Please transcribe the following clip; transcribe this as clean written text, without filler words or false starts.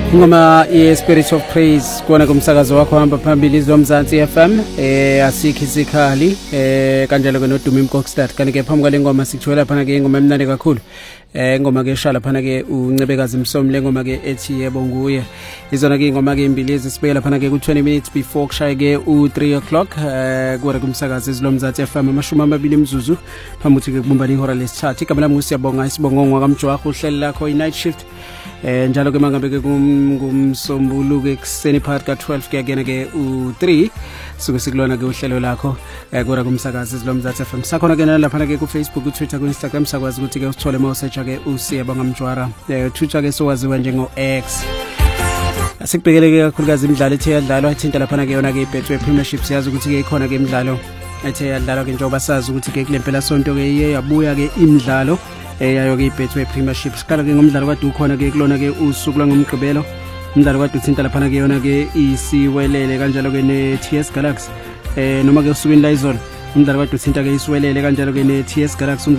Ngoma Spirit of Praise kuona kumsakazo wakho hamba phambili izomzansi FM asikho isikhali kanjalo ke noDumi Mkokstad kanti ke phambi kwale ngoma sikuthola phana ke ingoma emnandi kakhulu ingoma ke eshala phana ke uNcebekazi Msomi le ngoma ke ethi yebo nguye izona ke ingoma ke imbili ezisibekela phana ke ku20 minutes before kushaye ke u3 o'clock kuona kumsakazo izomzansi FM amashumi amabili imzuzu phambi ukuthi ke kubumbana ihora lesithathu igama lami ngusiyabonga isibongo kamjwaha uhleli lakho i-night shift njalo ke mangabe ke ngumsombuluko ekseni phakathi ka12 kuyakena ke u3 suke sikulona ke uhlelo lakho kura kumsakazi izilomzathu FM sakhona ke lapha ke ku Facebook ku Twitter ku Instagram sakwazi ukuthi ke usithole mawusearcha ke usiyabonga mjwara Twitter ke sowaziwa njengo X asikubhekele ke kakhulukazi imidlalo ethe yadlalwa ithinta lapha ke yona ke iBetway Premiership siyazi ukuthi ke ikhona ke imidlalo ethe yadlalwa ke njengoba sazi ukuthi ke kulempela sonto ke iye yabuya ke imidlalo yayo ke iBetway Premiership sikhala ke ngomdlalo kade ukhona ke kulona ke usuku langomgqibelo umdlalo kade uthinta lapha ke yona ke isiwelele kanjalo ke neTS Galaxy noma ke usukwini la izolo umdlalo kade uthinta ke isiwelele kanjalo ke neTS Galaxy